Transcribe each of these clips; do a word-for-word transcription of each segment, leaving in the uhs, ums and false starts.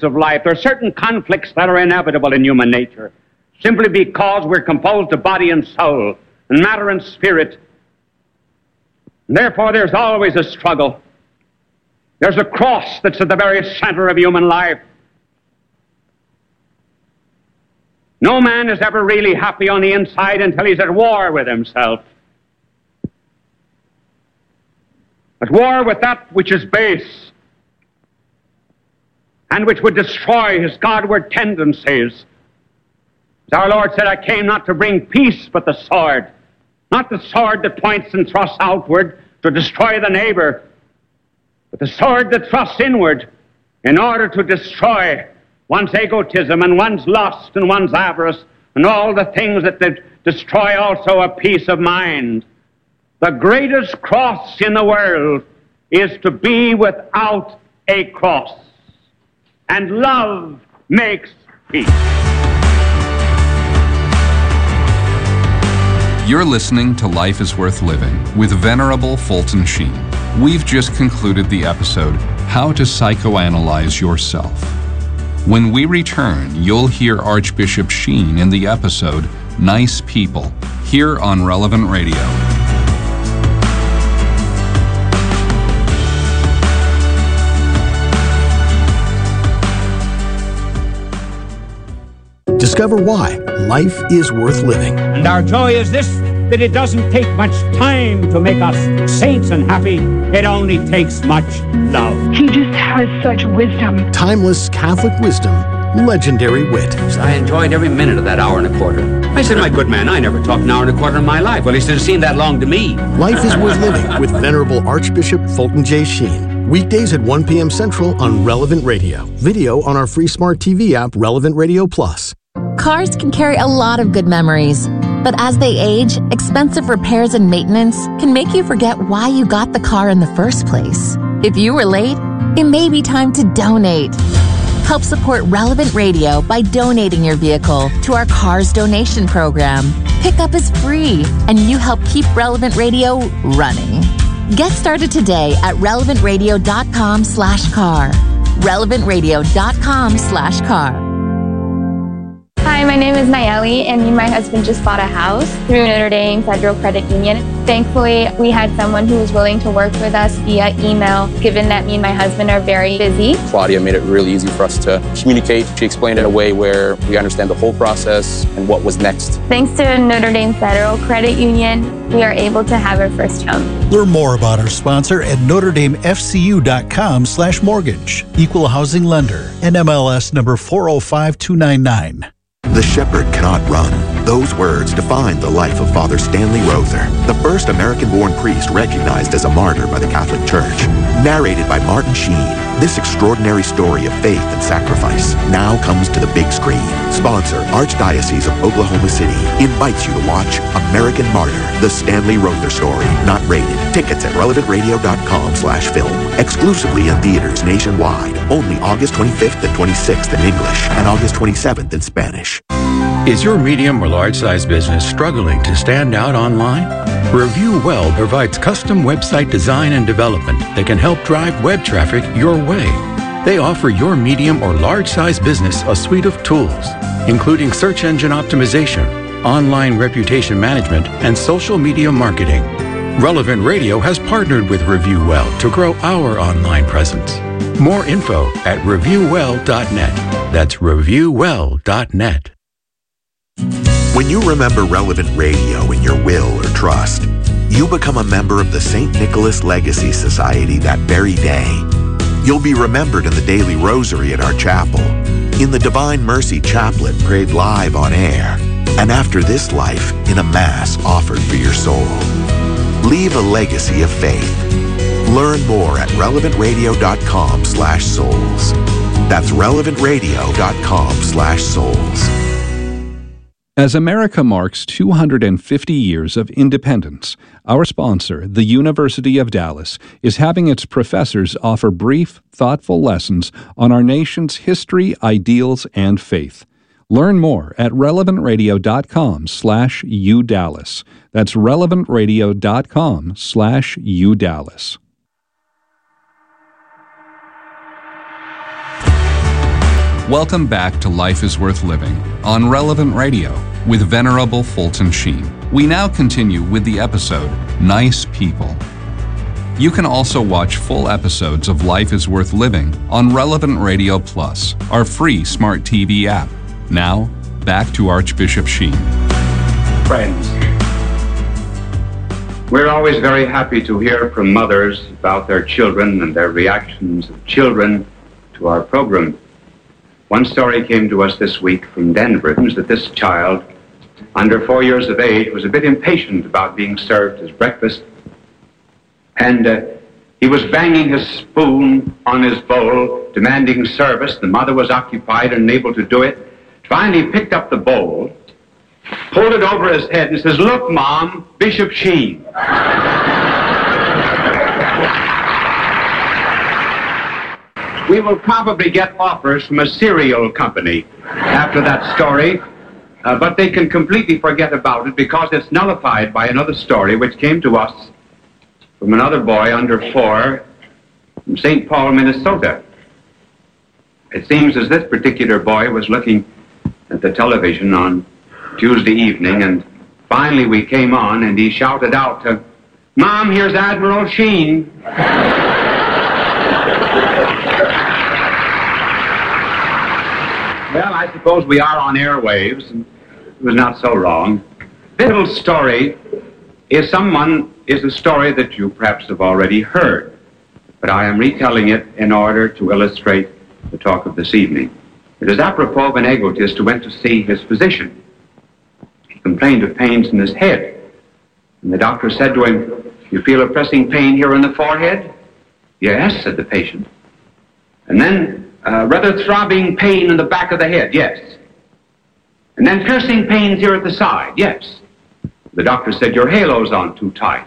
of life. There are certain conflicts that are inevitable in human nature, simply because we're composed of body and soul, and matter and spirit. And therefore, there's always a struggle. There's a cross that's at the very center of human life. No man is ever really happy on the inside until he's at war with himself. At war with that which is base and which would destroy his Godward tendencies. As our Lord said, I came not to bring peace, but the sword. Not the sword that points and thrusts outward to destroy the neighbor, but the sword that thrusts inward in order to destroy one's egotism and one's lust and one's avarice and all the things that de- destroy also a peace of mind. The greatest cross in the world is to be without a cross. And love makes peace. You're listening to Life is Worth Living with Venerable Fulton Sheen. We've just concluded the episode, How to Psychoanalyze Yourself. When we return, you'll hear Archbishop Sheen in the episode, Nice People, here on Relevant Radio. Discover why life is worth living. And our joy is this, that it doesn't take much time to make us saints and happy. It only takes much love. He just has such wisdom. Timeless Catholic wisdom, legendary wit. I enjoyed every minute of that hour and a quarter. I said, my good man, I never talked an hour and a quarter in my life. Well, he said, it seemed that long to me. Life is Worth Living with Venerable Archbishop Fulton J. Sheen. Weekdays at one p.m. Central on Relevant Radio. Video on our free smart T V app, Relevant Radio Plus. Cars can carry a lot of good memories, but as they age, expensive repairs and maintenance can make you forget why you got the car in the first place. If you were late, it may be time to donate. Help support Relevant Radio by donating your vehicle to our Cars Donation Program. Pickup is free, and you help keep Relevant Radio running. Get started today at relevantradio.com slash car. relevantradio.com slash car. Hi, my name is Nayeli, and me and my husband just bought a house through Notre Dame Federal Credit Union. Thankfully, we had someone who was willing to work with us via email, given that me and my husband are very busy. Claudia made it really easy for us to communicate. She explained it in a way where we understand the whole process and what was next. Thanks to Notre Dame Federal Credit Union, we are able to have our first home. Learn more about our sponsor at NotreDameFCU.com slash mortgage. Equal housing lender. N M L S number four oh five two nine nine. The shepherd cannot run. Those words define the life of Father Stanley Rother, the first American-born priest recognized as a martyr by the Catholic Church. Narrated by Martin Sheen, this extraordinary story of faith and sacrifice now comes to the big screen. Sponsor, Archdiocese of Oklahoma City, invites you to watch American Martyr, the Stanley Rother story, not rated. Tickets at relevantradio.com slash film. Exclusively in theaters nationwide. Only August twenty-fifth and twenty-sixth in English and August twenty-seventh in Spanish. Is your medium or large-size business struggling to stand out online? Review Well provides custom website design and development that can help drive web traffic your way. They offer your medium or large-size business a suite of tools, including search engine optimization, online reputation management, and social media marketing. Relevant Radio has partnered with Review Well to grow our online presence. More info at review well dot net. That's review well dot net. When you remember Relevant Radio in your will or trust, you become a member of the Saint Nicholas Legacy Society that very day. You'll be remembered in the daily rosary at our chapel, in the Divine Mercy Chaplet prayed live on air, and after this life, in a Mass offered for your soul. Leave a legacy of faith. Learn more at relevantradio.com slash souls. That's relevantradio.com slash souls. As America marks two hundred fifty years of independence, our sponsor, the University of Dallas, is having its professors offer brief, thoughtful lessons on our nation's history, ideals, and faith. Learn more at relevantradio.com slash udallas. That's relevantradio.com slash udallas. Welcome back to Life is Worth Living on Relevant Radio with Venerable Fulton Sheen. We now continue with the episode, Nice People. You can also watch full episodes of Life is Worth Living on Relevant Radio Plus, our free smart T V app. Now, back to Archbishop Sheen. Friends, we're always very happy to hear from mothers about their children and their reactions of children to our program. One story came to us this week from Denver. It was that this child, under four years of age, was a bit impatient about being served his breakfast. And uh, he was banging his spoon on his bowl, demanding service. The mother was occupied and unable to do it. Finally, he picked up the bowl, pulled it over his head, and says, "Look, Mom, Bishop Sheen." We will probably get offers from a cereal company after that story, uh, but they can completely forget about it because it's nullified by another story which came to us from another boy under four from Saint Paul, Minnesota. It seems as this particular boy was looking at the television on Tuesday evening, and finally we came on, and he shouted out, uh, "Mom, here's Admiral Sheen." Well, I suppose we are on airwaves, and it was not so wrong. This little story is someone is a story that you perhaps have already heard, but I am retelling it in order to illustrate the talk of this evening. It is apropos of an egotist who went to see his physician. He complained of pains in his head, and the doctor said to him, "You feel a pressing pain here in the forehead?" "Yes," said the patient. And then uh, rather throbbing pain in the back of the head? "Yes." And then piercing pains here at the side? "Yes." The doctor said, "Your halo's on too tight."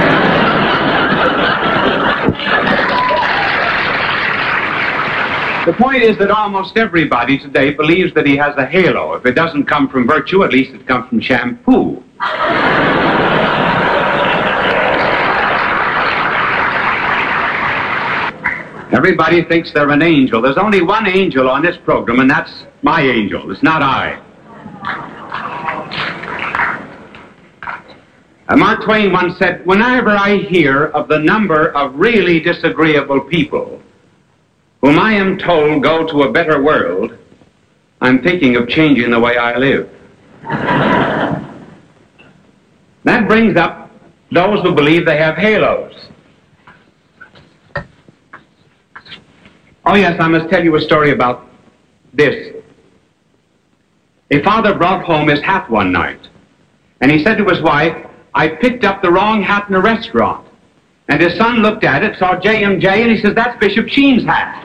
The point is that almost everybody today believes that he has a halo. If it doesn't come from virtue, at least it comes from shampoo. Everybody thinks they're an angel. There's only one angel on this program, and that's my angel. It's not I. Uh, Mark Twain once said, "Whenever I hear of the number of really disagreeable people whom I am told go to a better world, I'm thinking of changing the way I live." That brings up those who believe they have halos. Oh yes, I must tell you a story about this. A father brought home his hat one night, and he said to his wife, "I picked up the wrong hat in a restaurant." And his son looked at it, saw J M J, and he says, "That's Bishop Sheen's hat."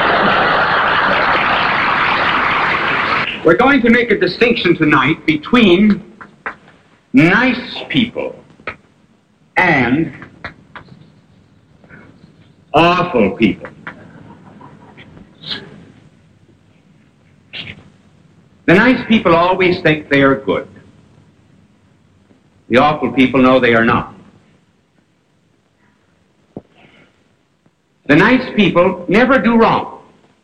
We're going to make a distinction tonight between nice people and awful people. The nice people always think they are good. The awful people know they are not. The nice people never do wrong,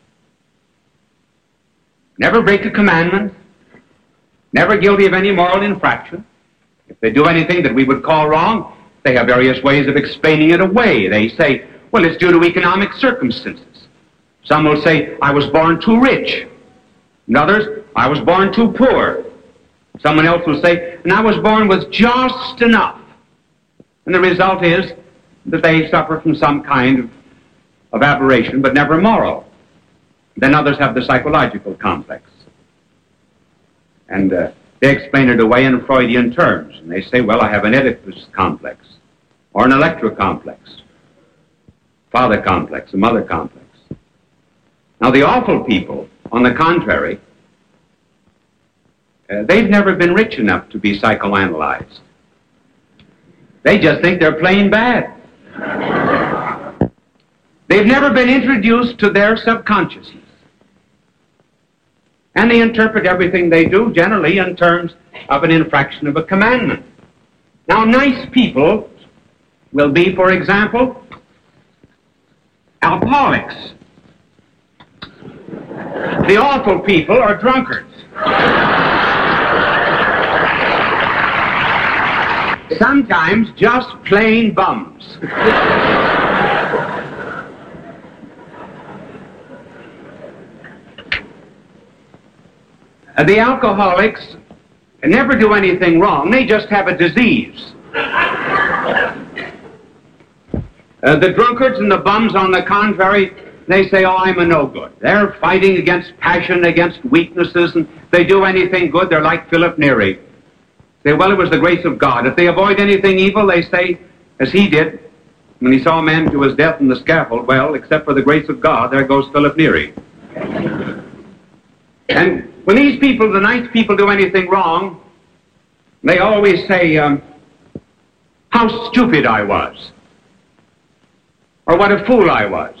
never break a commandment, never guilty of any moral infraction. If they do anything that we would call wrong, they have various ways of explaining it away. They say, "Well, it's due to economic circumstances." Some will say, "I was born too rich." And others, "I was born too poor." Someone else will say, "And I was born with just enough." And the result is that they suffer from some kind of, of aberration, but never moral. Then others have the psychological complex. And uh, they explain it away in Freudian terms. And they say, "Well, I have an Oedipus complex, or an Electra complex, father complex, a mother complex." Now, the awful people, on the contrary, uh, they've never been rich enough to be psychoanalyzed. They just think they're plain bad. They've never been introduced to their subconsciousness. And they interpret everything they do generally in terms of an infraction of a commandment. Now, nice people will be, for example, alcoholics. The awful people are drunkards. Sometimes just plain bums. Uh, the alcoholics never do anything wrong. They just have a disease. Uh, the drunkards and the bums, on the contrary, they say, oh, I'm a no-good. They're fighting against passion, against weaknesses, and if they do anything good, they're like Philip Neri. Say, well, it was the grace of God. If they avoid anything evil, they say, as he did, when he saw a man to his death on the scaffold, well, except for the grace of God, there goes Philip Neri. And when these people, the nice people, do anything wrong, they always say, um, how stupid I was. Or what a fool I was.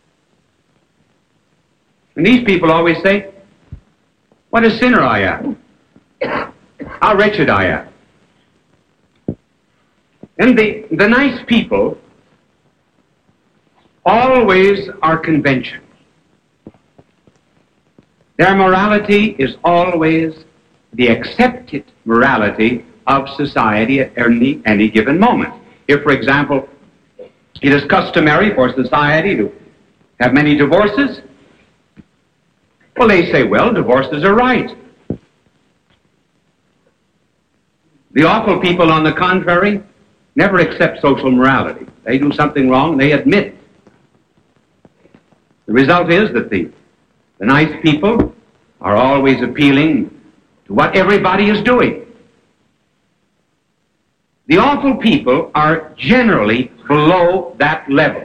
And these people always say, what a sinner I am. How wretched I am. And the, the nice people always are conventional. Their morality is always the accepted morality of society at any, any given moment. If, for example, it is customary for society to have many divorces, well, they say, well, divorces are right. The awful people, on the contrary, never accept social morality. They do something wrong, they admit it. The result is that the, the nice people are always appealing to what everybody is doing. The awful people are generally below that level.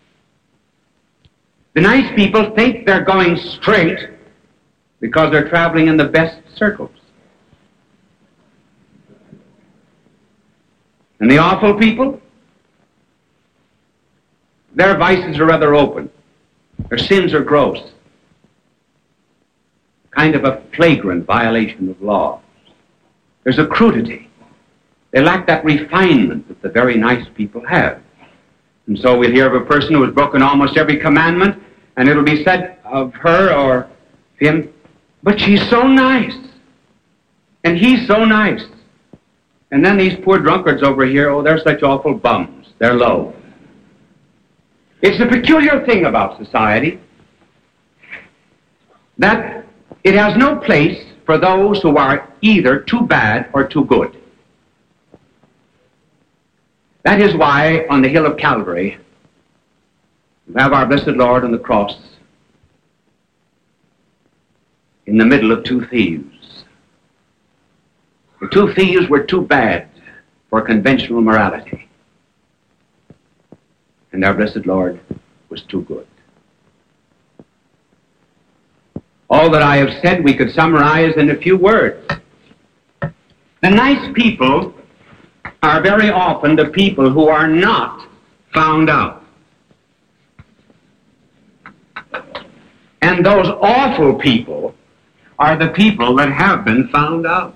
The nice people think they're going straight because they're traveling in the best circles. And the awful people, their vices are rather open. Their sins are gross. Kind of a flagrant violation of law. There's a crudity. They lack that refinement that the very nice people have. And so we'll hear of a person who has broken almost every commandment, and it'll be said of her or him, but she's so nice. And he's so nice. And then these poor drunkards over here, oh, they're such awful bums. They're low. It's a peculiar thing about society that it has no place for those who are either too bad or too good. That is why on the hill of Calvary, we have our blessed Lord on the cross in the middle of two thieves. The two thieves were too bad for conventional morality. And our blessed Lord was too good. All that I have said we could summarize in a few words. The nice people are very often the people who are not found out. And those awful people are the people that have been found out.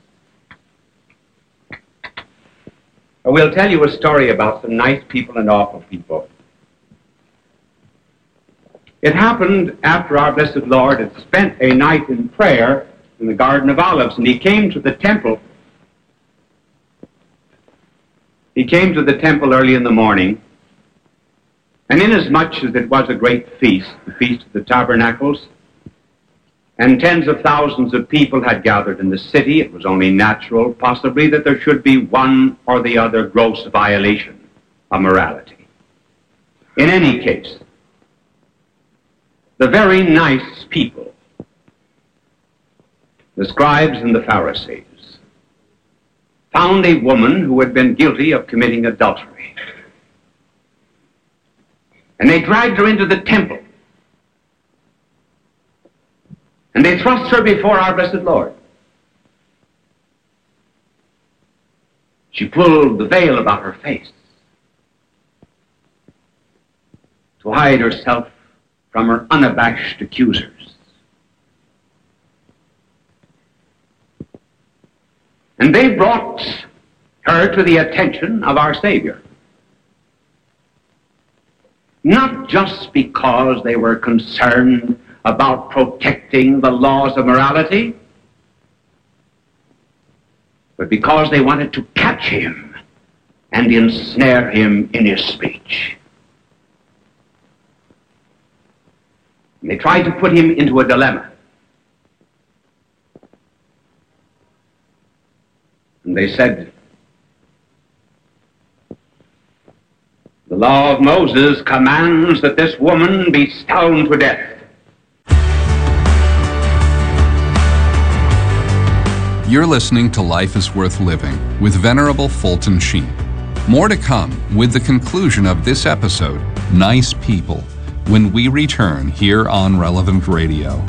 We'll tell you a story about some nice people and awful people. It happened after our blessed Lord had spent a night in prayer in the Garden of Olives, and he came to the temple. He came to the temple early in the morning, and inasmuch as it was a great feast, the Feast of the Tabernacles, and tens of thousands of people had gathered in the city, it was only natural, possibly, that there should be one or the other gross violation of morality. In any case, the very nice people, the scribes and the Pharisees, found a woman who had been guilty of committing adultery. And they dragged her into the temple. And they thrust her before our blessed Lord. She pulled the veil about her face to hide herself from her unabashed accusers. And they brought her to the attention of our Savior. Not just because they were concerned about protecting the laws of morality, but because they wanted to catch him and ensnare him in his speech. And they tried to put him into a dilemma. And they said, the law of Moses commands that this woman be stoned to death. You're listening to Life is Worth Living with Venerable Fulton Sheen. More to come with the conclusion of this episode, Nice People, when we return here on Relevant Radio.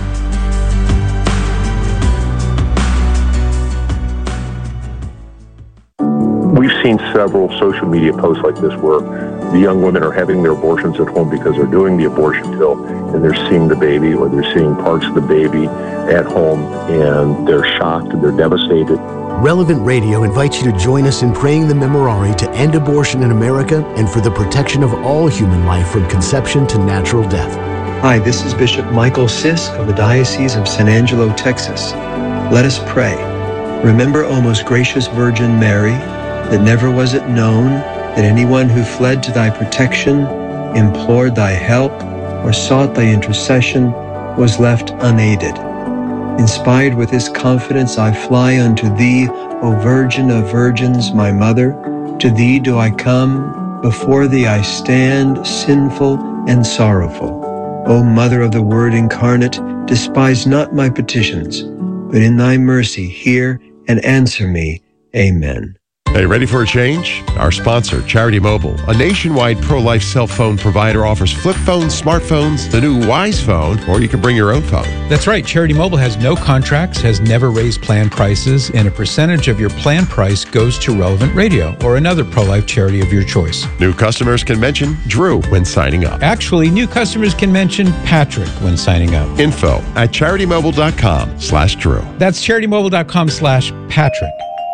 We've seen several social media posts like this where the young women are having their abortions at home because they're doing the abortion pill and they're seeing the baby or they're seeing parts of the baby at home and they're shocked and they're devastated. Relevant Radio invites you to join us in praying the Memorare to end abortion in America and for the protection of all human life from conception to natural death. Hi, this is Bishop Michael Sisk of the Diocese of San Angelo, Texas. Let us pray. Remember, O most gracious Virgin Mary, that never was it known that anyone who fled to thy protection, implored thy help, or sought thy intercession was left unaided. Inspired with this confidence, I fly unto thee, O Virgin of Virgins, my Mother. To thee do I come, before thee I stand, sinful and sorrowful. O Mother of the Word incarnate, despise not my petitions, but in thy mercy hear and answer me. Amen. Hey, ready for a change? Our sponsor, Charity Mobile, a nationwide pro-life cell phone provider, offers flip phones, smartphones, the new Wise phone, or you can bring your own phone. That's right. Charity Mobile has no contracts, has never raised plan prices, and a percentage of your plan price goes to Relevant Radio or another pro-life charity of your choice. New customers can mention Drew when signing up. Actually, new customers can mention Patrick when signing up. Info at charitymobile.com slash Drew. That's charitymobile.com slash Patrick.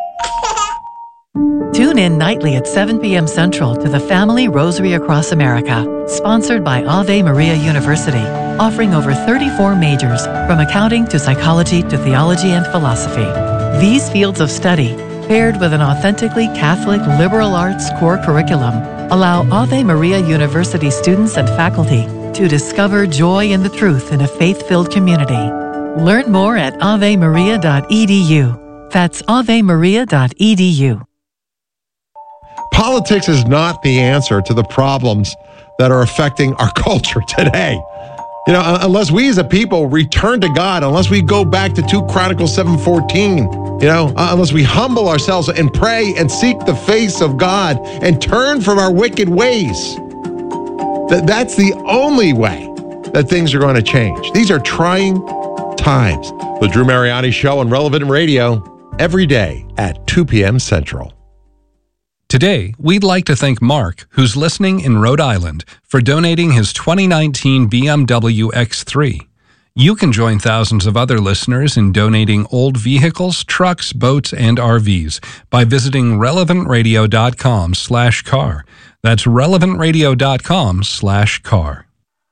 Tune in nightly at seven p.m. Central to the Family Rosary Across America, sponsored by Ave Maria University, offering over thirty-four majors, from accounting to psychology to theology and philosophy. These fields of study, paired with an authentically Catholic liberal arts core curriculum, allow Ave Maria University students and faculty to discover joy in the truth in a faith-filled community. Learn more at ave maria dot e d u. That's ave maria dot e d u. Politics is not the answer to the problems that are affecting our culture today. You know, unless we as a people return to God, unless we go back to Second Chronicles seven fourteen, you know, unless we humble ourselves and pray and seek the face of God and turn from our wicked ways, that that's the only way that things are going to change. These are trying times. The Drew Mariani Show on Relevant Radio, every day at two p.m. Central. Today, we'd like to thank Mark, who's listening in Rhode Island, for donating his twenty nineteen B M W X three. You can join thousands of other listeners in donating old vehicles, trucks, boats, and R Vs by visiting relevantradio.com slash car. That's relevantradio.com slash car.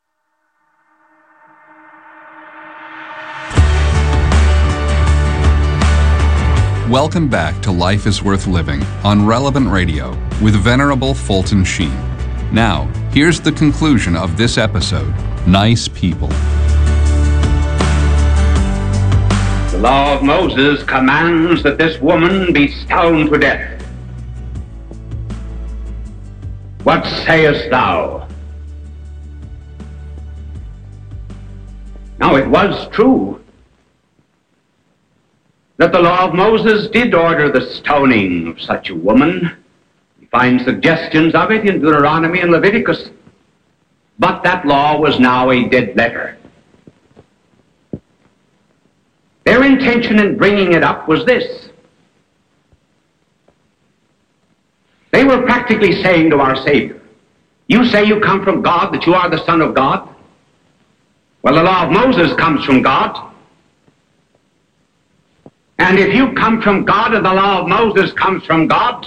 Welcome back to Life is Worth Living on Relevant Radio with Venerable Fulton Sheen. Now, here's the conclusion of this episode, Nice People. The law of Moses commands that this woman be stoned to death. What sayest thou? Now, it was true that the law of Moses did order the stoning of such a woman. We find suggestions of it in Deuteronomy and Leviticus. But that law was now a dead letter. Their intention in bringing it up was this. They were practically saying to our Savior, you say you come from God, that you are the Son of God? Well, the law of Moses comes from God. And if you come from God and the law of Moses comes from God,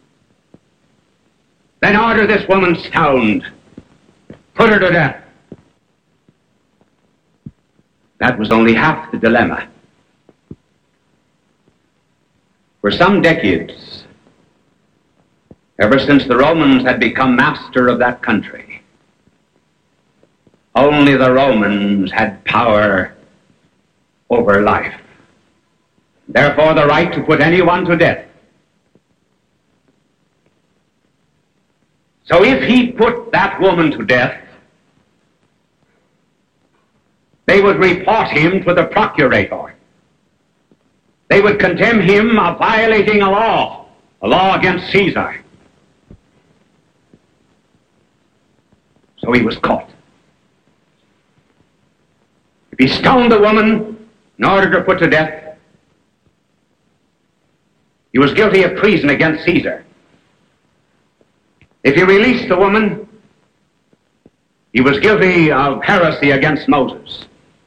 then order this woman stoned. Put her to death. That was only half the dilemma. For some decades, ever since the Romans had become master of that country, only the Romans had power over life. Therefore, the right to put anyone to death. So if he put that woman to death, they would report him to the procurator. They would condemn him of violating a law, a law against Caesar. So he was caught. If he stoned the woman in order to put to death, he was guilty of treason against Caesar. If he released the woman, he was guilty of heresy against Moses.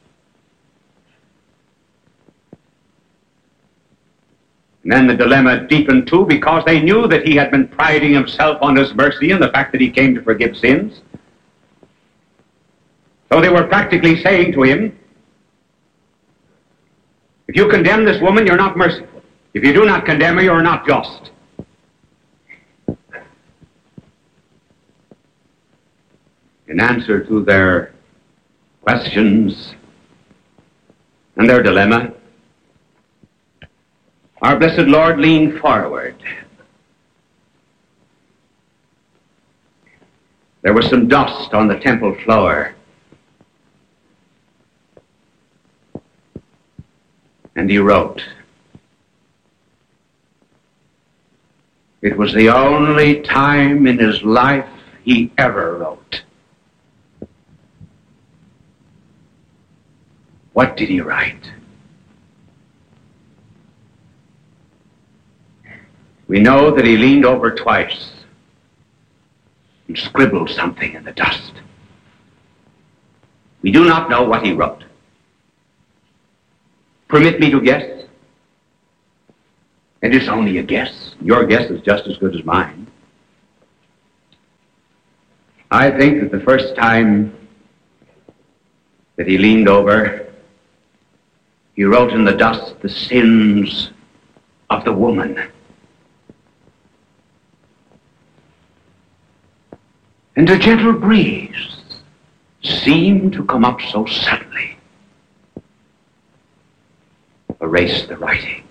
And then the dilemma deepened too, because they knew that he had been priding himself on his mercy and the fact that he came to forgive sins. So they were practically saying to him, if you condemn this woman, you're not merciful. If you do not condemn her, you're not just. In answer to their questions and their dilemma, our blessed Lord leaned forward. There was some dust on the temple floor. And he wrote. It was the only time in his life he ever wrote. What did he write? We know that he leaned over twice and scribbled something in the dust. We do not know what he wrote. Permit me to guess. And it's only a guess. Your guess is just as good as mine. I think that the first time that he leaned over, he wrote in the dust the sins of the woman. And a gentle breeze seemed to come up so suddenly, erase the writing.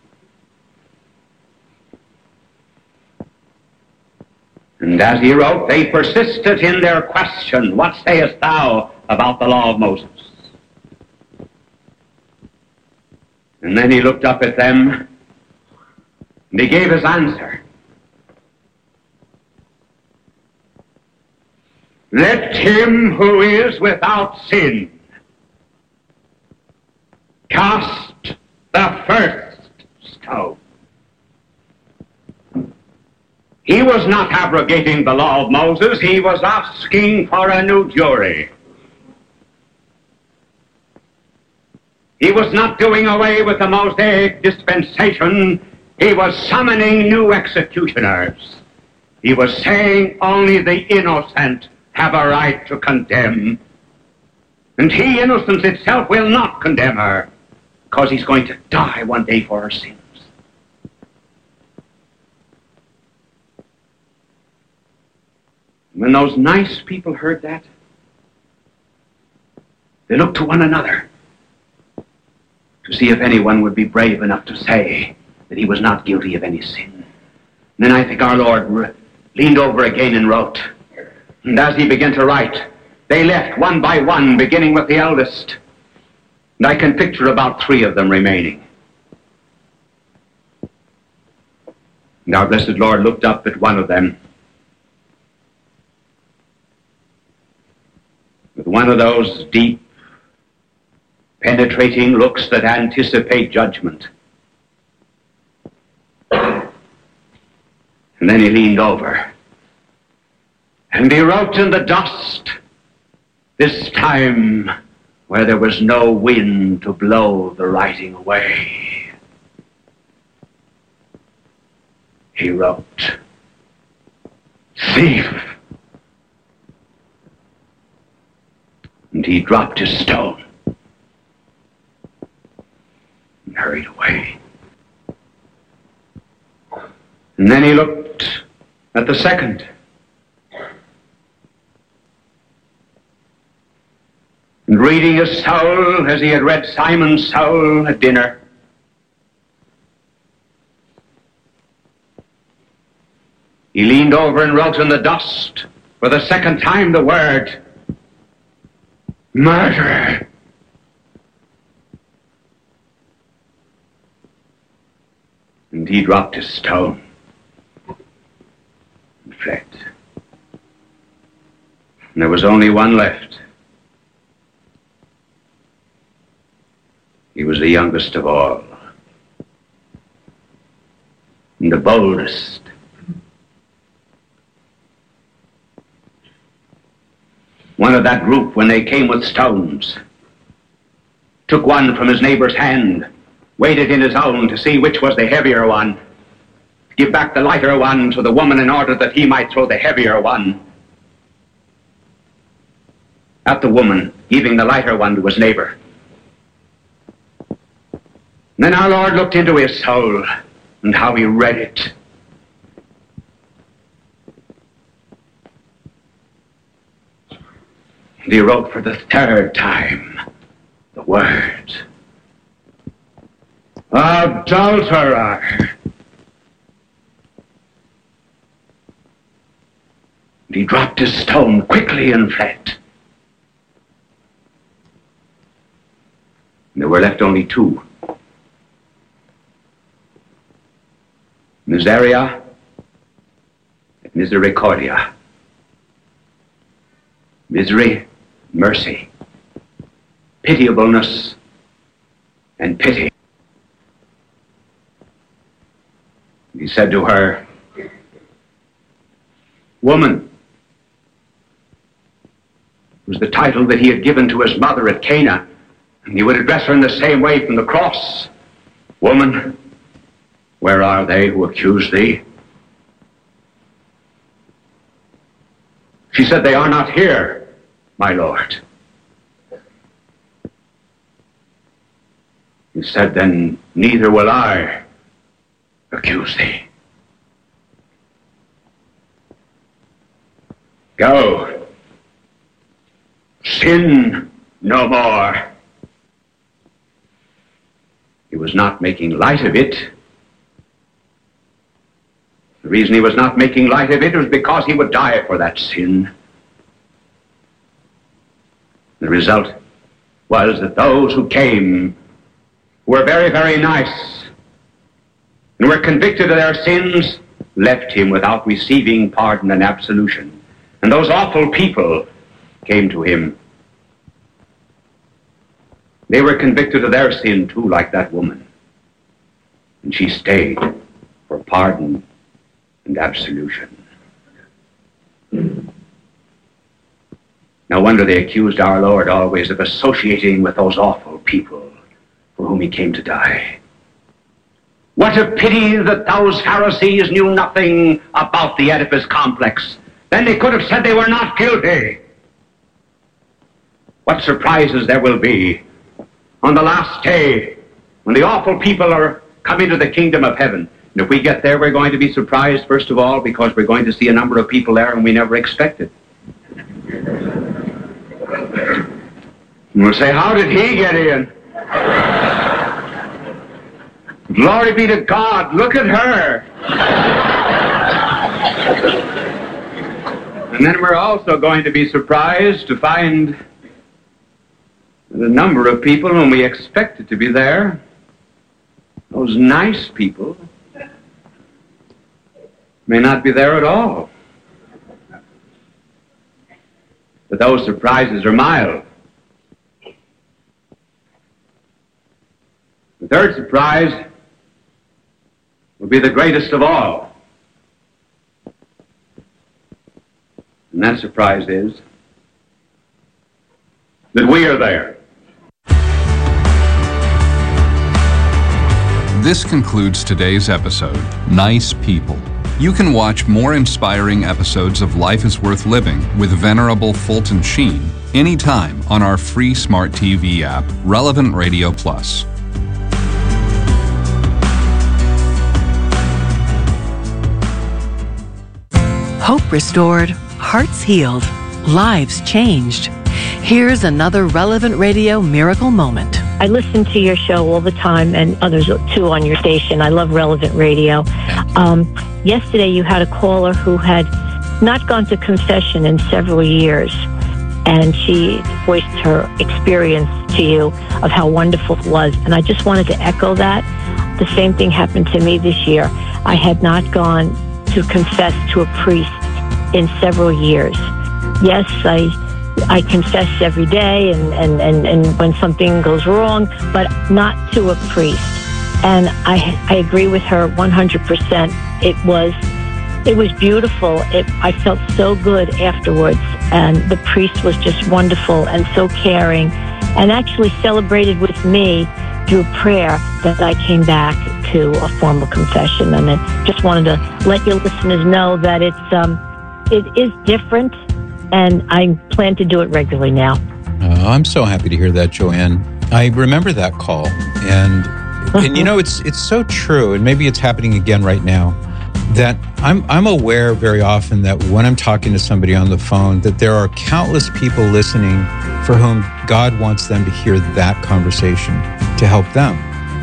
And as he wrote, they persisted in their question, what sayest thou about the law of Moses? And then he looked up at them, and he gave his answer. Let him who is without sin cast the first stone. He was not abrogating the law of Moses. He was asking for a new jury. He was not doing away with the Mosaic dispensation. He was summoning new executioners. He was saying only the innocent have a right to condemn. And he, innocence itself, will not condemn her, because he's going to die one day for her sins. When those nice people heard that, they looked to one another to see if anyone would be brave enough to say that he was not guilty of any sin. And then I think our Lord re- leaned over again and wrote. And as he began to write, they left one by one, beginning with the eldest. And I can picture about three of them remaining. And our blessed Lord looked up at one of them with one of those deep, penetrating looks that anticipate judgment. And then he leaned over. And he wrote in the dust, this time where there was no wind to blow the writing away. He wrote, thief. And he dropped his stone. hurried away. And then he looked at the second. And reading his soul as he had read Simon's soul at dinner, he leaned over and wrote in the dust for the second time the word, murder. And he dropped his stone and fled. And there was only one left. He was the youngest of all, and the boldest. One of that group, when they came with stones, took one from his neighbor's hand, weighed it in his own to see which was the heavier one, give back the lighter one to the woman in order that he might throw the heavier one at the woman, giving the lighter one to his neighbor. And then our Lord looked into his soul and how he read it. And he wrote for the third time the word, adulterer. And he dropped his stone quickly and fled. And there were left only two. Miseria and misericordia. Misery, mercy. Pitiableness and pity. He said to her, woman, was the title that he had given to his mother at Cana, and he would address her in the same way from the cross. Woman, where are they who accuse thee? She said, they are not here, my Lord. He said, then neither will I accuse thee. Go, sin no more. He was not making light of it. The reason he was not making light of it was because he would die for that sin. The result was that those who came were very, very nice and were convicted of their sins, left him without receiving pardon and absolution. And those awful people came to him. They were convicted of their sin too, like that woman. And she stayed for pardon and absolution. No wonder they accused our Lord always of associating with those awful people for whom he came to die. What a pity that those Pharisees knew nothing about the Oedipus complex. Then they could have said they were not guilty. What surprises there will be on the last day when the awful people are coming to the kingdom of heaven. And if we get there, we're going to be surprised, first of all, because we're going to see a number of people there and we never expected. And we'll say, how did he get in? Glory be to God, look at her. And then we're also going to be surprised to find the number of people whom we expected to be there, those nice people, may not be there at all. But those surprises are mild. The third surprise will be the greatest of all. And that surprise is that we are there. This concludes today's episode, Nice People. You can watch more inspiring episodes of Life is Worth Living with Venerable Fulton Sheen anytime on our free smart T V app, Relevant Radio Plus. Hope restored, hearts healed, lives changed. Here's another Relevant Radio miracle moment. I listen to your show all the time, and others too on your station. I love Relevant Radio. Um, yesterday you had a caller who had not gone to confession in several years, and she voiced her experience to you of how wonderful it was. And I just wanted to echo that. The same thing happened to me this year. I had not gone to confess to a priest in several years. Yes, I I confess every day and, and, and, and when something goes wrong, but not to a priest. And I I agree with her one hundred percent. It was it was beautiful. It, I felt so good afterwards, and the priest was just wonderful and so caring, and actually celebrated with me through prayer that I came back to a formal confession. And I just wanted to let your listeners know that it's um it is different, and I plan to do it regularly now. Oh, I'm so happy to hear that, Joanne. I remember that call, and and you know, it's it's so true, and maybe it's happening again right now, that I'm I'm aware very often that when I'm talking to somebody on the phone, that there are countless people listening for whom God wants them to hear that conversation to help them.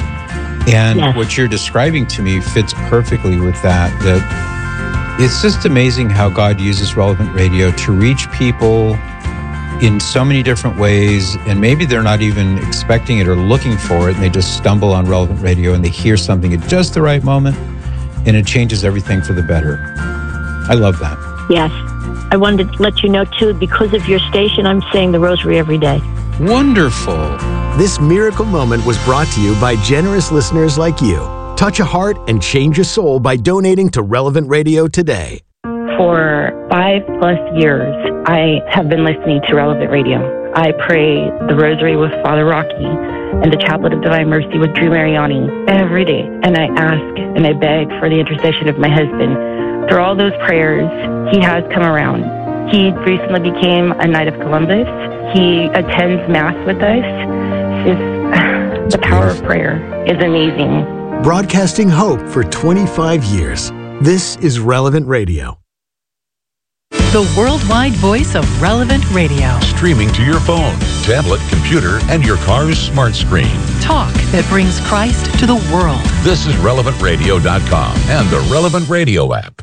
And yes. What you're describing to me fits perfectly with that, that it's just amazing how God uses Relevant Radio to reach people in so many different ways, and maybe they're not even expecting it or looking for it, and they just stumble on Relevant Radio and they hear something at just the right moment, and it changes everything for the better. I love that. Yes. I wanted to let you know, too, because of your station, I'm saying the rosary every day. Wonderful. This miracle moment was brought to you by generous listeners like you. Touch a heart and change a soul by donating to Relevant Radio today. For five plus years, I have been listening to Relevant Radio. I pray the Rosary with Father Rocky and the Chaplet of Divine Mercy with Drew Mariani every day. And I ask and I beg for the intercession of my husband. Through all those prayers, he has come around. He recently became a Knight of Columbus. He attends Mass with us. It's, the power of prayer is amazing. Broadcasting hope for twenty-five years. This is Relevant Radio. The worldwide voice of Relevant Radio. Streaming to your phone, tablet, computer, and your car's smart screen. Talk that brings Christ to the world. This is relevant radio dot com and the Relevant Radio app.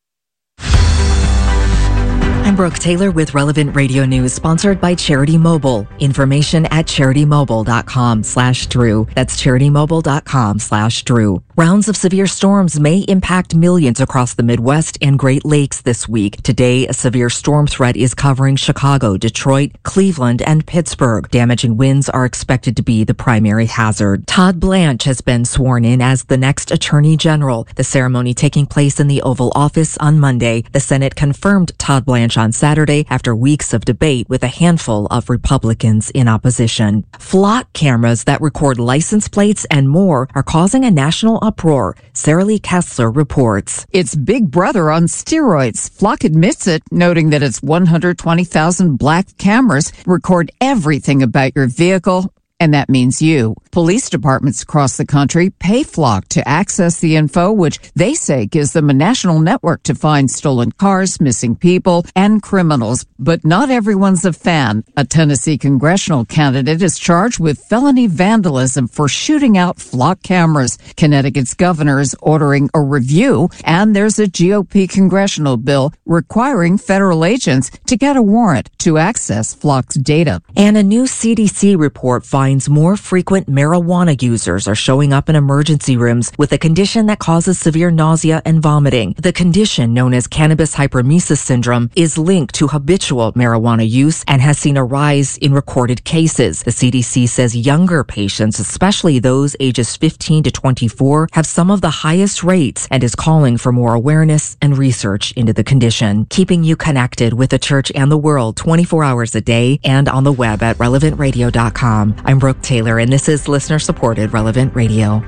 I'm Brooke Taylor with Relevant Radio News, sponsored by Charity Mobile. Information at charitymobile.com slash Drew. That's charitymobile.com slash Drew. Rounds of severe storms may impact millions across the Midwest and Great Lakes this week. Today, a severe storm threat is covering Chicago, Detroit, Cleveland, and Pittsburgh. Damaging winds are expected to be the primary hazard. Todd Blanche has been sworn in as the next Attorney General. The ceremony taking place in the Oval Office on Monday. The Senate confirmed Todd Blanche on Saturday after weeks of debate with a handful of Republicans in opposition. Flock cameras that record license plates and more are causing a national uproar. Sarah Lee Kessler reports. It's Big Brother on steroids. Flock admits it, noting that its one hundred twenty thousand black cameras record everything about your vehicle, and that means you. Police departments across the country pay Flock to access the info, which they say gives them a national network to find stolen cars, missing people, and criminals. But not everyone's a fan. A Tennessee congressional candidate is charged with felony vandalism for shooting out Flock cameras. Connecticut's governor is ordering a review, and there's a G O P congressional bill requiring federal agents to get a warrant to access Flock's data. And a new C D C report finds more frequent marijuana users are showing up in emergency rooms with a condition that causes severe nausea and vomiting. The condition, known as cannabis hyperemesis syndrome, is linked to habitual marijuana use and has seen a rise in recorded cases. The C D C says younger patients, especially those ages fifteen to twenty-four, have some of the highest rates and is calling for more awareness and research into the condition. Keeping you connected with the church and the world twenty-four hours a day and on the web at relevant radio dot com. I'm Brooke Taylor, and this is listener-supported Relevant Radio.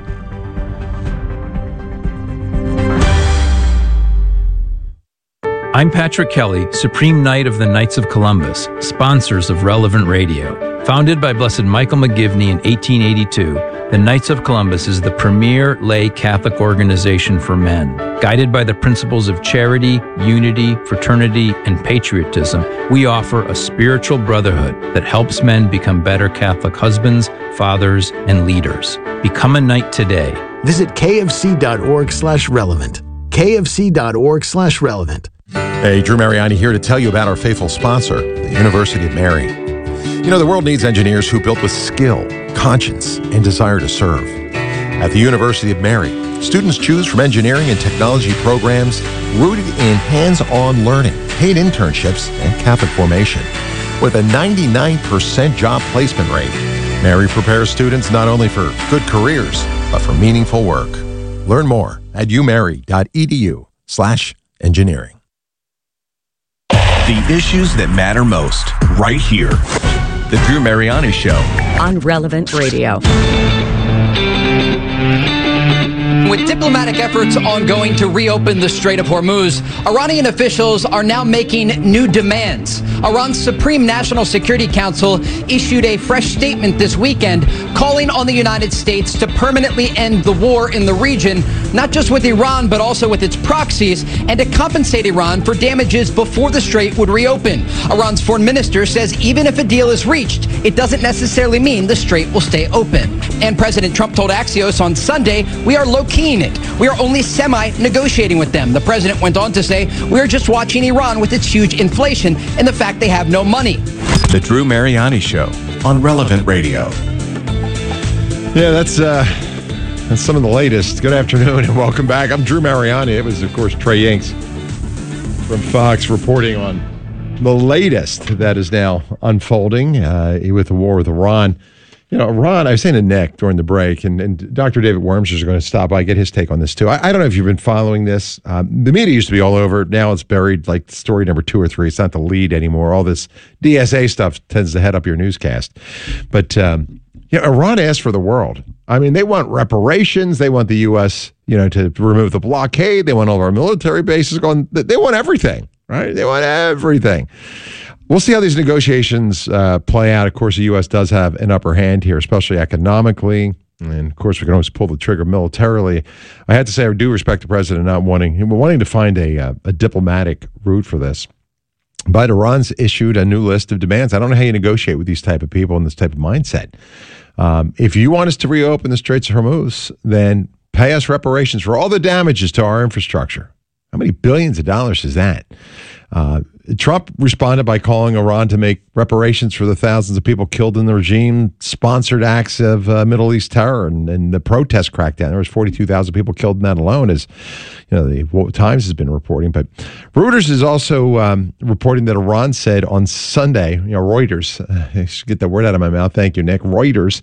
I'm Patrick Kelly, Supreme Knight of the Knights of Columbus, sponsors of Relevant Radio. Founded by Blessed Michael McGivney in eighteen eighty-two, The Knights of Columbus is the premier lay Catholic organization for men. Guided by the principles of charity, unity, fraternity, and patriotism, we offer a spiritual brotherhood that helps men become better Catholic husbands, fathers, and leaders. Become a knight today. Visit kfc.org slash relevant. kfc.org slash relevant. Hey, Drew Mariani here to tell you about our faithful sponsor, the University of Mary. You know, the world needs engineers who build with skill, conscience, and desire to serve. At the University of Mary, students choose from engineering and technology programs rooted in hands-on learning, paid internships, and Catholic formation. With a ninety-nine percent job placement rate, Mary prepares students not only for good careers, but for meaningful work. Learn more at umary.edu slash engineering. The issues that matter most, right here. The Drew Mariani Show. On Relevant Radio. With diplomatic efforts ongoing to reopen the Strait of Hormuz, Iranian officials are now making new demands. Iran's Supreme National Security Council issued a fresh statement this weekend calling on the United States to permanently end the war in the region, not just with Iran, but also with its proxies, and to compensate Iran for damages before the Strait would reopen. Iran's foreign minister says even if a deal is reached, it doesn't necessarily mean the Strait will stay open. And President Trump told Axios on Sunday, we are low-keying it. We are only semi-negotiating with them. The president went on to say, we are just watching Iran with its huge inflation and the fact they have no money. The Drew Mariani Show on Relevant Radio. Yeah, that's uh, that's some of the latest. Good afternoon and welcome back. I'm Drew Mariani. It was, of course, Trey Yanks from Fox reporting on the latest that is now unfolding uh, with the war with Iran. You know, Iran, I was saying to Nick during the break, and, and Doctor David Worms is going to stop by, get his take on this too. I, I don't know if you've been following this. Um, the media used to be all over it. Now it's buried like story number two or three. It's not the lead anymore. All this D S A stuff tends to head up your newscast. But, um, you know, Iran asked for the world. I mean, they want reparations. They want the U S, you know, to remove the blockade. They want all of our military bases gone. They want everything, right? They want everything. We'll see how these negotiations uh, play out. Of course, the U S does have an upper hand here, especially economically. And, of course, we can always pull the trigger militarily. I had to say I do respect the president not wanting, wanting to find a, uh, a diplomatic route for this. But Iran's issued a new list of demands. I don't know how you negotiate with these type of people and this type of mindset. Um, if you want us to reopen the Straits of Hormuz, then pay us reparations for all the damages to our infrastructure. How many billions of dollars is that? Uh, Trump responded by calling Iran to make reparations for the thousands of people killed in the regime-sponsored acts of uh, Middle East terror and, and the protest crackdown. There was forty-two thousand people killed in that alone, as you know, the Times has been reporting. But Reuters is also um, reporting that Iran said on Sunday, you know, Reuters, uh, I should get that word out of my mouth. Thank you, Nick. Reuters.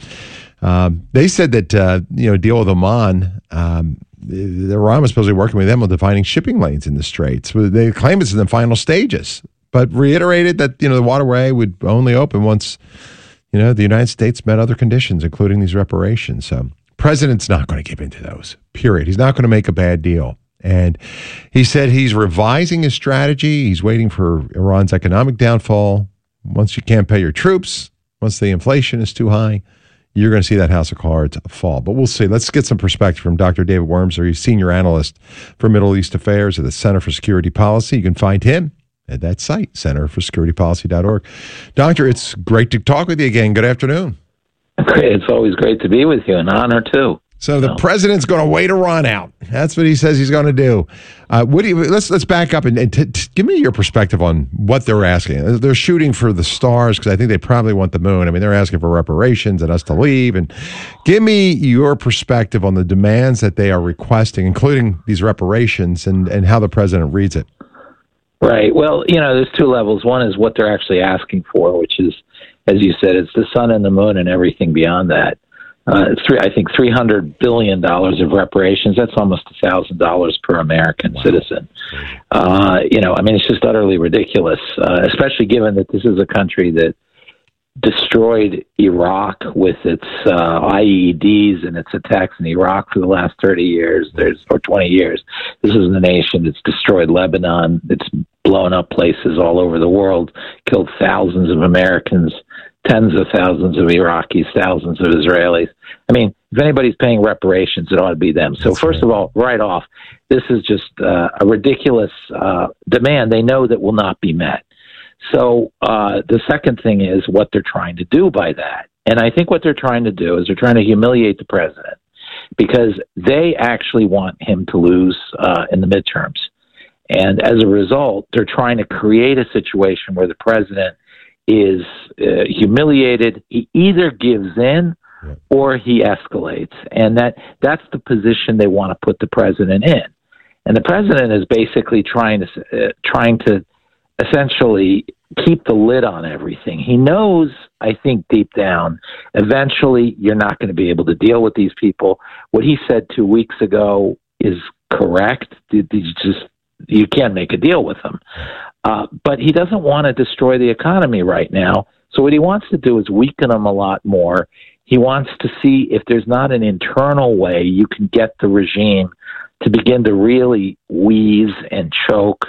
Um, they said that, uh, you know, deal with Oman, um, Iran was supposedly working with them on defining shipping lanes in the Straits. They claim it's in the final stages, but reiterated that, you know, the waterway would only open once, you know, the United States met other conditions, including these reparations. So president's not going to give in to those, period. He's not going to make a bad deal. And he said he's revising his strategy. He's waiting for Iran's economic downfall. Once you can't pay your troops, once the inflation is too high, you're going to see that house of cards fall. But we'll see. Let's get some perspective from Doctor David Wormser. He's senior analyst for Middle East Affairs at the Center for Security Policy. You can find him at that site, center for security policy dot org. Doctor, it's great to talk with you again. Good afternoon. Great. It's always great to be with you. An honor, too. So the president's going to wait Iran out. That's what he says he's going to do. Uh, what do you, let's let's back up and, and t- t- give me your perspective on what they're asking. They're shooting for the stars because I think they probably want the moon. I mean, they're asking for reparations and us to leave. And give me your perspective on the demands that they are requesting, including these reparations, and, and how the president reads it. Right. Well, you know, there's two levels. One is what they're actually asking for, which is, as you said, it's the sun and the moon and everything beyond that. Uh, it's three, I think three hundred billion dollars of reparations. That's almost one thousand dollars per American wow. citizen. Uh, you know, I mean, it's just utterly ridiculous, uh, especially given that this is a country that destroyed Iraq with its uh, I E Ds and its attacks in Iraq for the last thirty years, There's or twenty years. This is a nation that's destroyed Lebanon. It's blown up places all over the world, killed thousands of Americans, tens of thousands of Iraqis, thousands of Israelis. I mean, if anybody's paying reparations, it ought to be them. So, That's first right. of all, right off, this is just uh, a ridiculous uh, demand they know that will not be met. So uh, the second thing is what they're trying to do by that. And I think what they're trying to do is they're trying to humiliate the president because they actually want him to lose uh, in the midterms. And as a result, they're trying to create a situation where the president is uh, humiliated. He either gives in or he escalates. And that that's the position they want to put the president in. And the president is basically trying to uh, trying to essentially keep the lid on everything. He knows, I think, deep down, eventually you're not going to be able to deal with these people. What he said two weeks ago is correct. You just you can't make a deal with them. Uh, but he doesn't want to destroy the economy right now. So what he wants to do is weaken them a lot more. He wants to see if there's not an internal way you can get the regime to begin to really wheeze and choke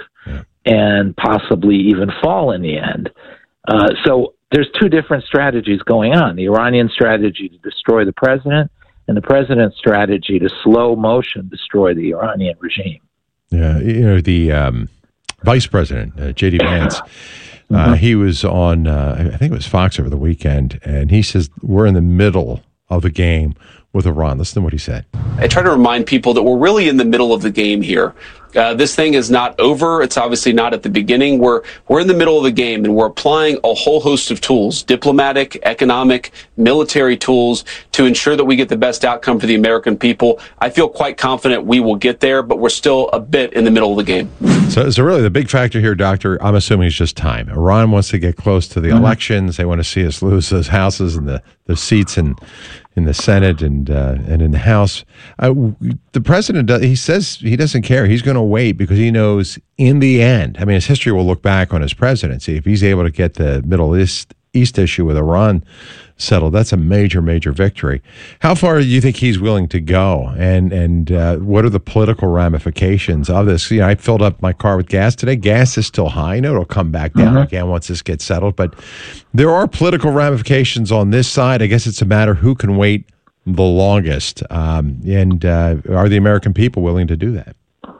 and possibly even fall in the end. Uh, so there's two different strategies going on. The Iranian strategy to destroy the president and the president's strategy to slow motion destroy the Iranian regime. Yeah, you know, the um, vice president, uh, J D Vance, mm-hmm. uh, he was on, uh, I think it was Fox over the weekend, and he says we're in the middle of the game with Iran. Listen to what he said. I try to remind people that we're really in the middle of the game here. Uh, this thing is not over. It's obviously not at the beginning. We're we're in the middle of the game, and we're applying a whole host of tools, diplomatic, economic, military tools, to ensure that we get the best outcome for the American people. I feel quite confident we will get there, but we're still a bit in the middle of the game. So, so really the big factor here, Doctor, I'm assuming is just time. Iran wants to get close to the mm-hmm. elections. They want to see us lose those houses and the, the seats in, in the Senate and uh, and in the House. Uh, the president, he says he doesn't care. He's going to wait because he knows in the end, I mean, his history will look back on his presidency. If he's able to get the Middle East, East issue with Iran settled, that's a major, major victory. How far do you think he's willing to go? And and uh, what are the political ramifications of this? You know, I filled up my car with gas today. Gas is still high. I know it'll come back down mm-hmm. again once this gets settled, but there are political ramifications on this side. I guess it's a matter who can wait the longest. Um, and uh, are the American people willing to do that?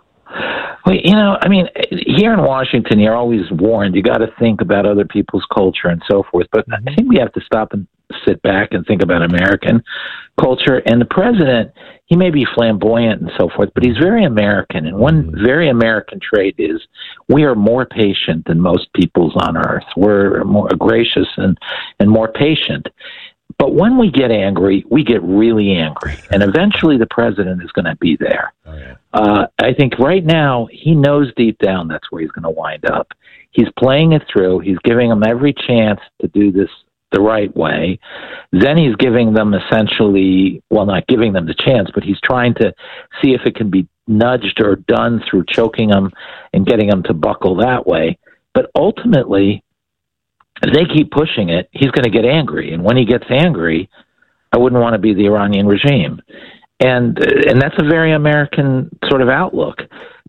Well, you know, I mean, here in Washington, you're always warned. You got to think about other people's culture and so forth. But I think we have to stop and sit back and think about American culture. And the president, he may be flamboyant and so forth, but he's very American. And one very American trait is we are more patient than most peoples on earth. We're more gracious and, and more patient. But when we get angry, we get really angry. And eventually the president is going to be there. Oh, yeah. uh, I think right now he knows deep down that's where he's going to wind up. He's playing it through. He's giving them every chance to do this the right way. Then he's giving them essentially, well, not giving them the chance, but he's trying to see if it can be nudged or done through choking them and getting them to buckle that way. But ultimately, if they keep pushing it, he's going to get angry. And when he gets angry, I wouldn't want to be the Iranian regime. And and that's a very American sort of outlook.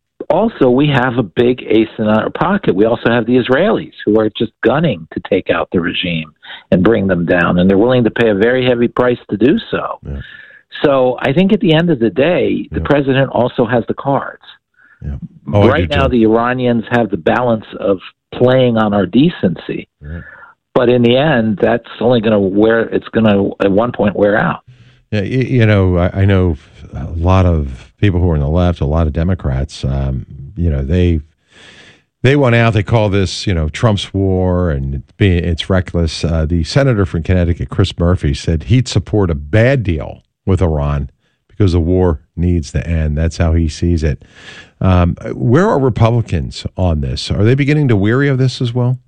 Also, we have a big ace in our pocket. We also have the Israelis who are just gunning to take out the regime and bring them down. And they're willing to pay a very heavy price to do so. Yeah. So I think at the end of the day, the yeah. president also has the cards. Yeah. Oh, right now, the Iranians have the balance of playing on our decency. Right. But in the end, that's only going to wear, it's going to at one point wear out. Yeah, you, you know, I, I know a lot of people who are on the left, a lot of Democrats, um, you know, they they went out, they call this, you know, Trump's war and it's reckless. Uh, the senator from Connecticut, Chris Murphy, said he'd support a bad deal with Iran because the war needs to end. That's how he sees it. Um, where are Republicans on this? Are they beginning to weary of this as well?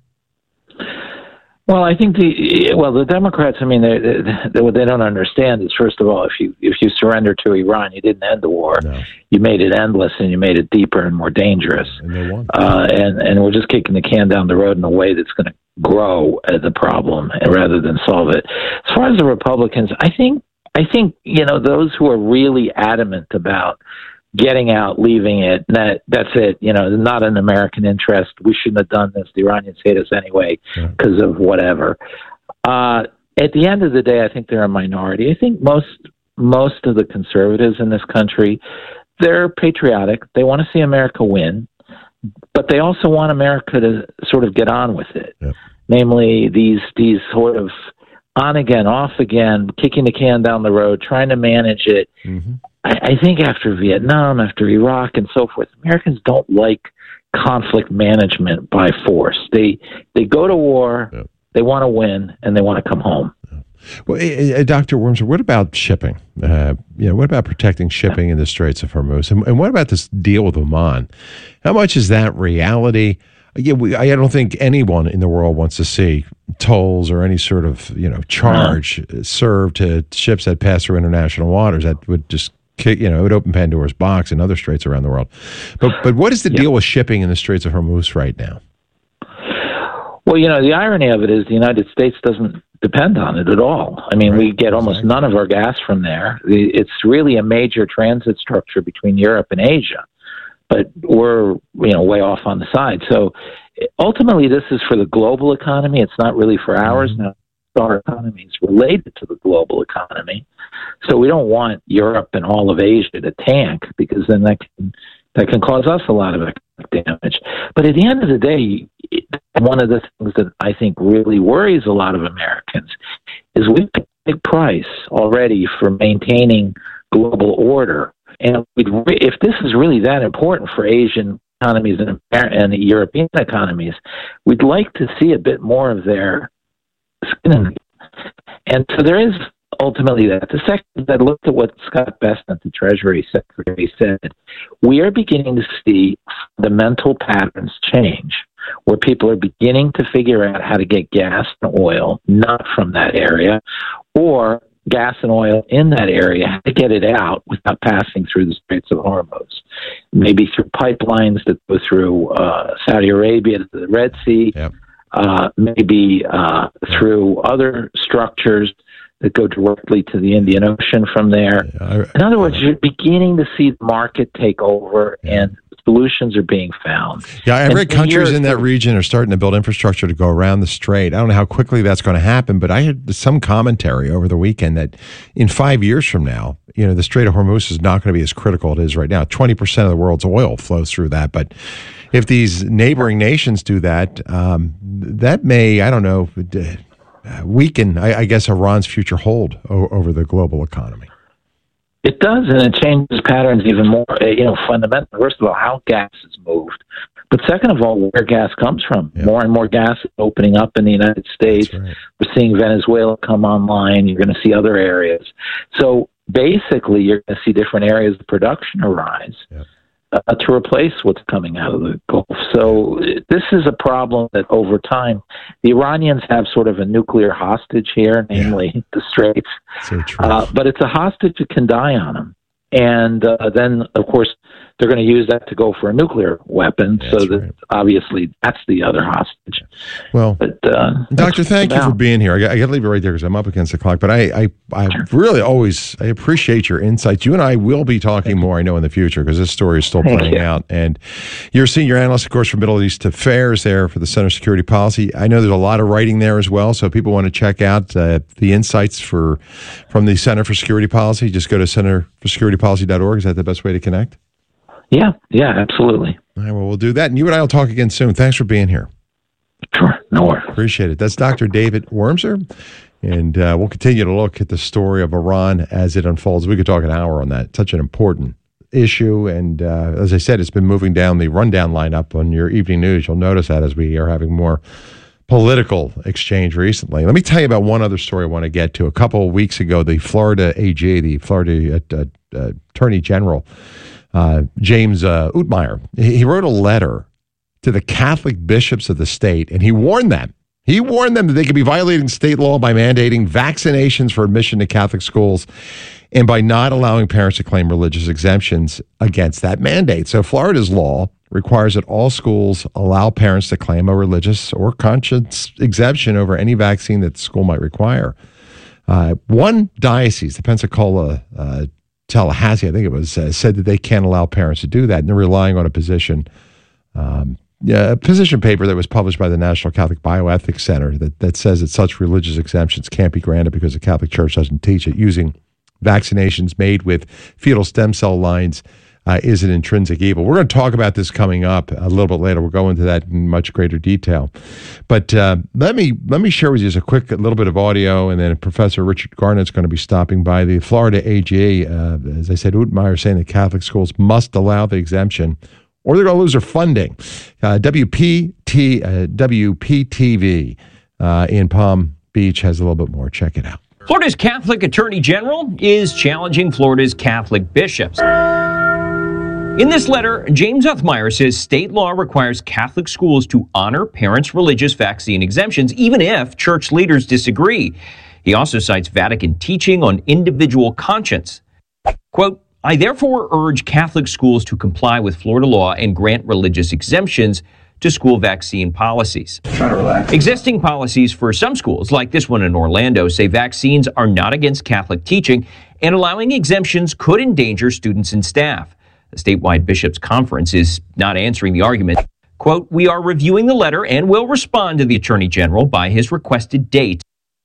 Well, I think the well the Democrats. I mean, they, they, what they don't understand is, first of all, if you if you surrender to Iran, you didn't end the war. No. You made it endless, and you made it deeper and more dangerous. And they won. Uh, and and we're just kicking the can down the road in a way that's going to grow as a problem rather than solve it. As far as the Republicans, I think I think you know those who are really adamant about getting out, leaving it, that that's it. You know, not an American interest. We shouldn't have done this. The Iranians hate us anyway because yeah. of whatever. Uh, at the end of the day, I think they're a minority. I think most most of the conservatives in this country, they're patriotic. They want to see America win, but they also want America to sort of get on with it. Yep. Namely, these these sort of on again, off again, kicking the can down the road, trying to manage it. Mm-hmm. I, I think after Vietnam, after Iraq, and so forth, Americans don't like conflict management by force. They they go to war, yep. they want to win, and they want to come home. Well, uh, Doctor Wormser, what about shipping? Uh, you know, what about protecting shipping in the Straits of Hormuz? And, and what about this deal with Oman? How much is that reality? Yeah, we, I don't think anyone in the world wants to see tolls or any sort of, you know, charge uh-huh. served to ships that pass through international waters. That would just kick, you know, it would open Pandora's box in other straits around the world. But but what is the yeah. deal with shipping in the Straits of Hormuz right now? Well, you know, the irony of it is the United States doesn't depend on it at all. I mean, right. we get almost none of our gas from there. It's really a major transit structure between Europe and Asia, but we're, you know, way off on the side. So ultimately, this is for the global economy. It's not really for ours. Mm-hmm. Now, our economy is related to the global economy. So we don't want Europe and all of Asia to tank, because then that can, that can cause us a lot of economic damage. But at the end of the day, one of the things that I think really worries a lot of Americans is we pay a big price already for maintaining global order. And we'd re- if this is really that important for Asian economies and, and European economies, we'd like to see a bit more of their skin in the game. And so there is ultimately that. The second, I looked at what Scott Bessent, the Treasury Secretary, said. We are beginning to see fundamental patterns change, where people are beginning to figure out how to get gas and oil not from that area, or gas and oil in that area, how to get it out without passing through the Straits of Hormuz. Maybe through pipelines that go through uh, Saudi Arabia to the Red Sea, yep. uh, maybe uh, through other structures that go directly to the Indian Ocean from there. Yeah, I, in other words, you're beginning to see the market take over, yeah. and solutions are being found. Yeah, every and countries in that region are starting to build infrastructure to go around the strait. I don't know how quickly that's going to happen, but I heard some commentary over the weekend that in five years from now, you know, the Strait of Hormuz is not going to be as critical as it is right now. twenty percent of the world's oil flows through that, but if these neighboring nations do that, um, that may, I don't know, weaken, I, I guess, Iran's future hold o- over the global economy. It does, and it changes patterns even more, you know, fundamentally. First of all, how gas is moved. But second of all, where gas comes from. Yeah. More and more gas is opening up in the United States. Right. We're seeing Venezuela come online. You're going to see other areas. So basically, you're going to see different areas of production arise. Yeah. Uh, to replace what's coming out of the Gulf. So this is a problem that over time, the Iranians have sort of a nuclear hostage here, namely yeah. the Straits. So true. Uh, but it's a hostage that can die on them. And uh, then, of course, they're going to use that to go for a nuclear weapon. Yeah, so that right. obviously that's the other hostage. Well, but, uh, Doctor, thank you for being here. I got, I got to leave it right there because I'm up against the clock. But I, I, I sure. really always I appreciate your insights. You and I will be talking more, I know, in the future, because this story is still thank playing you. out. And you're a senior analyst, of course, for Middle East Affairs there for the Center for Security Policy. I know there's a lot of writing there as well. So if people want to check out uh, the insights for from the Center for Security Policy, just go to center for security policy dot org. Is that the best way to connect? Yeah, yeah, absolutely. All right, well, we'll do that. And you and I will talk again soon. Thanks for being here. Sure, no worries. Appreciate it. That's Doctor David Wormser. And uh, we'll continue to look at the story of Iran as it unfolds. We could talk an hour on that. Such an important issue. And uh, as I said, it's been moving down the rundown lineup on your evening news. You'll notice that as we are having more political exchange recently. Let me tell you about one other story I want to get to. A couple of weeks ago, the Florida A G, the Florida uh, uh, Attorney General, uh, James uh, Utmeyer, he wrote a letter to the Catholic bishops of the state, and he warned them. He warned them that they could be violating state law by mandating vaccinations for admission to Catholic schools and by not allowing parents to claim religious exemptions against that mandate. So Florida's law requires that all schools allow parents to claim a religious or conscience exemption over any vaccine that the school might require. Uh, one diocese, the Pensacola, uh, Tallahassee, I think it was, uh, said that they can't allow parents to do that, and they're relying on a position, um, yeah, a position paper that was published by the National Catholic Bioethics Center that, that says that such religious exemptions can't be granted because the Catholic Church doesn't teach it, using vaccinations made with fetal stem cell lines uh, is an intrinsic evil. We're going to talk about this coming up a little bit later. We'll go into that in much greater detail. But uh, let me let me share with you just a quick a little bit of audio, and then Professor Richard Garnett's going to be stopping by. The Florida A G A, uh, as I said, Utmeyer saying that Catholic schools must allow the exemption, or they're going to lose their funding. Uh, W P T, uh, W P T V uh, in Palm Beach has a little bit more. Check it out. Florida's Catholic Attorney General is challenging Florida's Catholic bishops. In this letter, James Uthmeyer says state law requires Catholic schools to honor parents' religious vaccine exemptions, even if church leaders disagree. He also cites Vatican teaching on individual conscience. Quote, I therefore urge Catholic schools to comply with Florida law and grant religious exemptions to school vaccine policies. Try to relax. Existing policies for some schools, like this one in Orlando, say vaccines are not against Catholic teaching, and allowing exemptions could endanger students and staff. The statewide bishops' conference is not answering the argument. Quote, we are reviewing the letter and will respond to the Attorney General by his requested date.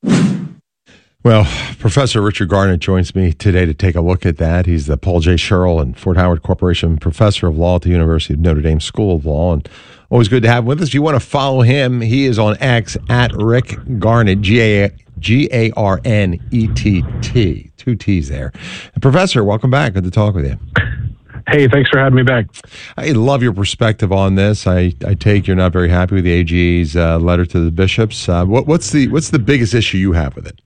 Well, Professor Richard Garnett joins me today to take a look at that. He's the Paul J. Sherrill and Fort Howard Corporation Professor of Law at the University of Notre Dame School of Law, and always good to have him with us. If you want to follow him, he is on X at Rick Garnett, G A G A R N E T T, two T's there. And Professor, welcome back. Good to talk with you. Hey, thanks for having me back. I love your perspective on this. I, I take you're not very happy with the A G A's uh, letter to the bishops. Uh, what, what's the what's the biggest issue you have with it?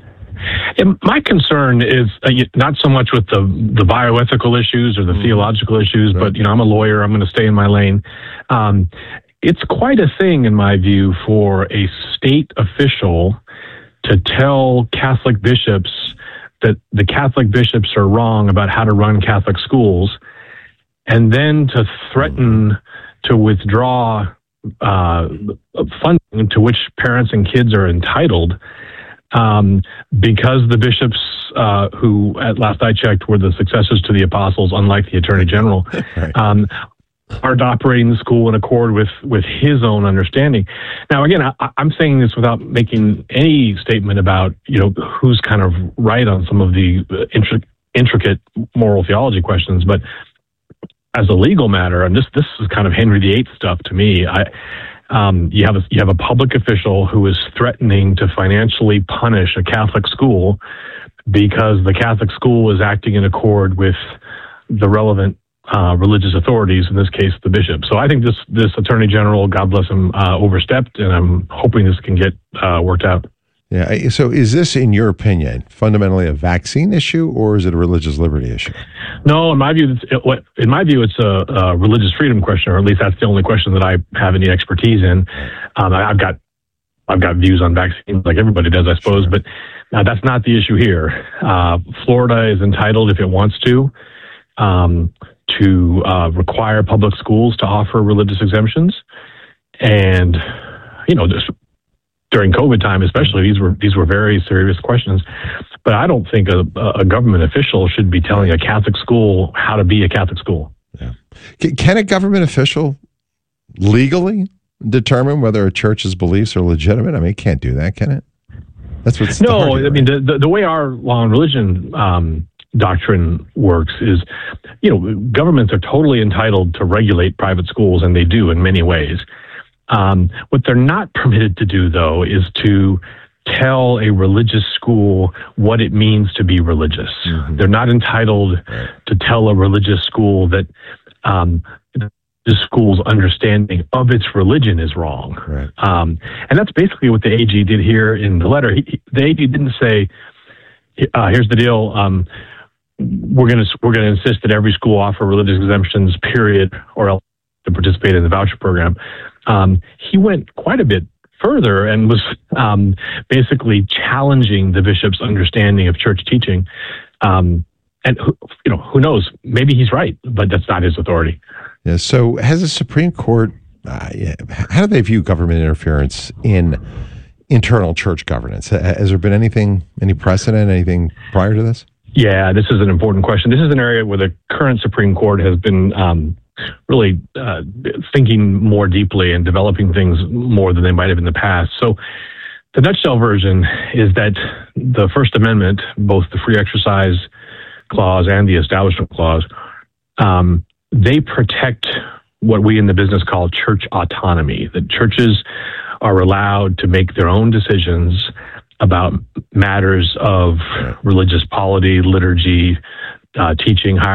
And my concern is uh, not so much with the the bioethical issues or the mm. theological issues, right. but you know, I'm a lawyer. I'm going to stay in my lane. Um, it's quite a thing, in my view, for a state official to tell Catholic bishops that the Catholic bishops are wrong about how to run Catholic schools, and then to threaten to withdraw uh, funding to which parents and kids are entitled, um, because the bishops, uh, who at last I checked were the successors to the apostles, unlike the Attorney General, right. um, are operating the school in accord with, with his own understanding. Now, again, I, I'm saying this without making any statement about, you know, who's kind of right on some of the intri- intricate moral theology questions, but as a legal matter, and this this is kind of Henry the Eighth stuff to me. I, um, you have a you have a public official who is threatening to financially punish a Catholic school because the Catholic school is acting in accord with the relevant uh, religious authorities, in this case, the bishop. So I think this this Attorney General, God bless him, uh, overstepped, and I'm hoping this can get uh, worked out. Yeah. So is this, in your opinion, fundamentally a vaccine issue, or is it a religious liberty issue? No, in my view, it's, in my view, it's a, a religious freedom question, or at least that's the only question that I have any expertise in. Um, I've got, I've got views on vaccines, like everybody does, I suppose, sure. but uh, that's not the issue here. Uh, Florida is entitled, if it wants to, um, to uh, require public schools to offer religious exemptions, and you know, just during COVID time, especially, these were these were very serious questions. But I don't think a, a government official should be telling a Catholic school how to be a Catholic school. Yeah. Can a government official legally determine whether a church's beliefs are legitimate? I mean, it can't do that, can it? That's what's no. I mean, the, the the way our law and religion um, doctrine works is, you know, governments are totally entitled to regulate private schools, and they do in many ways. Um, what they're not permitted to do, though, is to tell a religious school what it means to be religious. Mm-hmm. They're not entitled right. to tell a religious school that um, the school's understanding of its religion is wrong. Right. Um, and that's basically what the A G did here in the letter. He, the A G didn't say, uh, here's the deal, um, we're going to we're going to insist that every school offer religious exemptions, period, or else to participate in the voucher program. Um, he went quite a bit further and was um, basically challenging the bishop's understanding of church teaching. Um, and who, you know, who knows? Maybe he's right, but that's not his authority. Yeah. So, has the Supreme Court? Uh, yeah, how do they view government interference in internal church governance? Has there been anything, any precedent, anything prior to this? Yeah, this is an important question. This is an area where the current Supreme Court has been um, really uh, thinking more deeply and developing things more than they might have in the past. So the nutshell version is that the First Amendment, both the Free Exercise Clause and the Establishment Clause, um, they protect what we in the business call church autonomy. That churches are allowed to make their own decisions about matters of religious polity, liturgy, uh, teaching,